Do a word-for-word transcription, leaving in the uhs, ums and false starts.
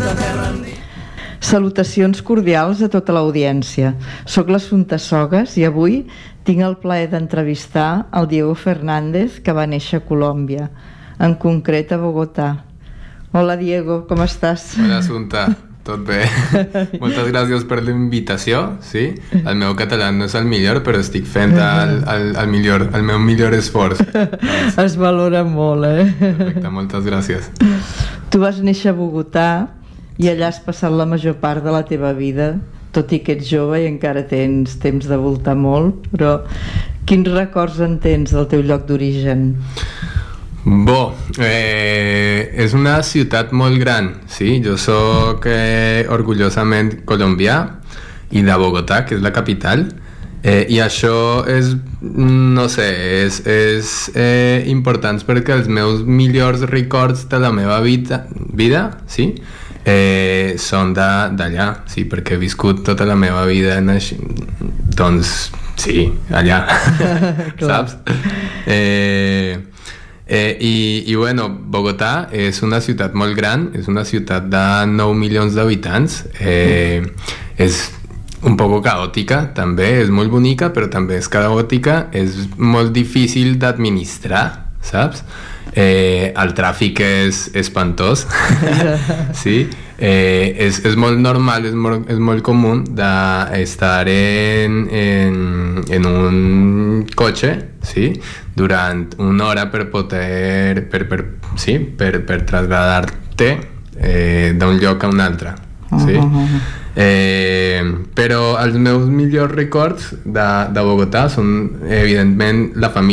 Salutacions cordials a tota l'audiència. Soc l'Assumpta Sogas i avui tinc el plaer d'entrevistar el Diego Fernández, que va néixer a Colòmbia, en concret a Bogotà. Hola Diego, com estàs? Hola Assumpta, tot bé? Moltes gràcies per la invitació, sí? El meu català no és el millor, però estic fent el, el, el, millor, el meu millor esforç. Es valora molt, eh? Perfecte, moltes gràcies. Tu vas néixer a Bogotà i allà has passat la major part de la teva vida, tot i que ets jove i encara tens temps de voltar molt, però quins records en tens del teu lloc d'origen? Bo, eh, és una ciutat molt gran, sí? Jo soc eh, orgullosament colombià i de Bogotà, que és la capital, eh, i això és, no sé, és, és eh, important perquè els meus millors records de la meva vida, vida sí? Eh, són d'allà, sí, perquè he viscut tota la meva vida en així, doncs sí, allà saps? Eh, eh, i, i bueno, Bogotà és una ciutat molt gran, és una ciutat de nou milions d'habitants, eh, és un poco caòtica també, és molt bonica però també és caòtica, és molt difícil d'administrar, saps? Eh, el tràfic és espantós sí? eh, és, és molt normal, és molt, és molt comú d'estar en, en, en un cotxe, sí? Durant una hora per poder per, per, sí? per, per trasladar-te eh, d'un lloc a un altre, sí? Eh, però els meus millors records de, de Bogotà són evidentment la família.